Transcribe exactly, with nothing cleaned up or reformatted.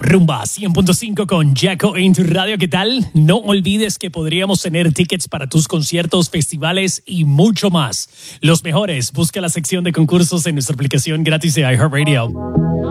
Rumba cien punto cinco con Jaco en tu radio. ¿Qué tal? No olvides que podríamos tener tickets para tus conciertos, festivales y mucho más. Los mejores. Busca la sección de concursos en nuestra aplicación gratis de iHeartRadio.